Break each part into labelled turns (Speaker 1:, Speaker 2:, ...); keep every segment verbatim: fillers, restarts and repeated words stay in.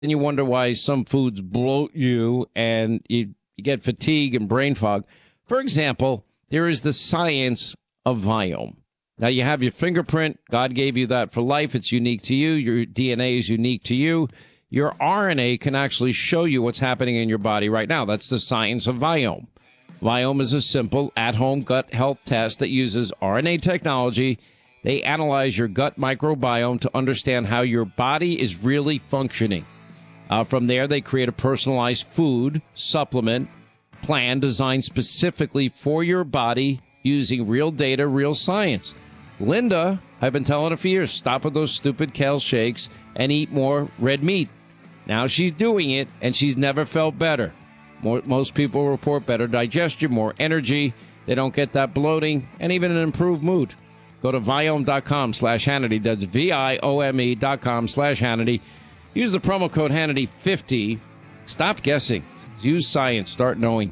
Speaker 1: Then you wonder why some foods bloat you and you, you get fatigue and brain fog. For example, there is the science of Viome. Now, you have your fingerprint. God gave you that for life. It's unique to you. Your D N A is unique to you. Your R N A can actually show you what's happening in your body right now. That's the science of Viome. Viome is a simple at-home gut health test that uses R N A technology. They analyze your gut microbiome to understand how your body is really functioning. Uh, from there, they create a personalized food supplement plan designed specifically for your body using real data, real science. Linda, I've been telling her for years, stop with those stupid kale shakes and eat more red meat. Now she's doing it, and she's never felt better. More, most people report better digestion, more energy. They don't get that bloating, and even an improved mood. Go to Viome.com slash Hannity. That's V-I-O-M-E dot com slash Hannity. Use the promo code Hannity fifty. Stop guessing. Use science. Start knowing.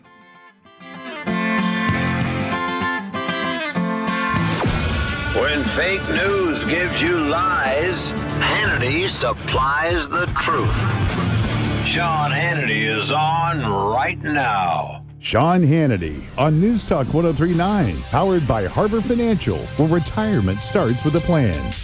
Speaker 2: When fake news gives you lies, Hannity supplies the truth. Sean Hannity is on right now.
Speaker 3: Sean Hannity on News Talk one oh three point nine, powered by Harbor Financial, where retirement starts with a plan.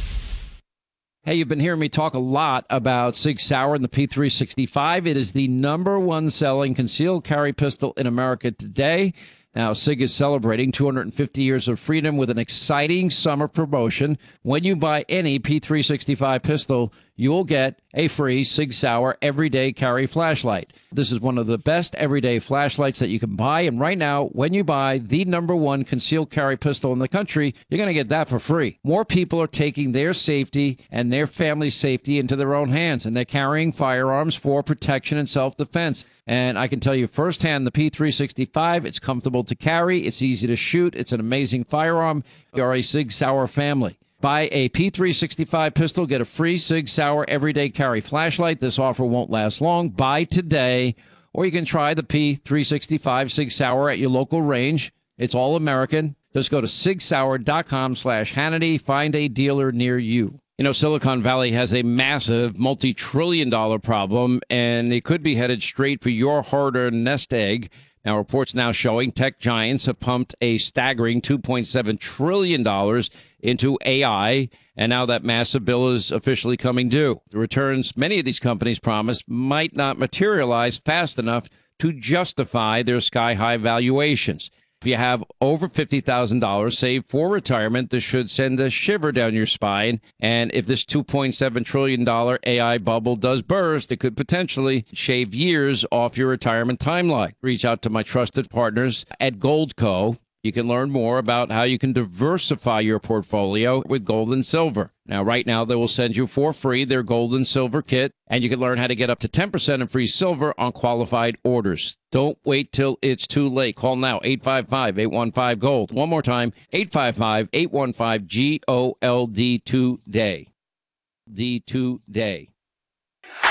Speaker 1: Hey, you've been hearing me talk a lot about Sig Sauer and the P three sixty-five. It is the number one selling concealed carry pistol in America today. Now, Sig is celebrating two hundred fifty years of freedom with an exciting summer promotion. When you buy any P three sixty-five pistol, you will get a free Sig Sauer everyday carry flashlight. This is one of the best everyday flashlights that you can buy. And right now, when you buy the number one concealed carry pistol in the country, you're going to get that for free. More people are taking their safety and their family's safety into their own hands, and they're carrying firearms for protection and self-defense. And I can tell you firsthand, the P three sixty-five, it's comfortable to carry, it's easy to shoot, it's an amazing firearm. You're a Sig Sauer family. Buy a P three sixty-five pistol, get a free Sig Sauer everyday carry flashlight. This offer won't last long. Buy today, or you can try the P three sixty-five Sig Sauer at your local range. It's all American. Just go to sig sauer dot com slash Hannity. Find a dealer near you. You know, Silicon Valley has a massive multi-trillion dollar problem, and it could be headed straight for your hard-earned nest egg. Now, reports now showing tech giants have pumped a staggering two point seven trillion dollars into A I, and now that massive bill is officially coming due. The returns many of these companies promised might not materialize fast enough to justify their sky-high valuations. If you have over fifty thousand dollars saved for retirement, this should send a shiver down your spine. And if this two point seven trillion dollars A I bubble does burst, it could potentially shave years off your retirement timeline. Reach out to my trusted partners at Goldco. You can learn more about how you can diversify your portfolio with gold and silver. Now, right now, they will send you for free their gold and silver kit, and you can learn how to get up to ten percent in free silver on qualified orders. Don't wait till it's too late. Call now, eight five five, eight one five, GOLD. One more time, eight five five, eight one five, G O L D today. D today.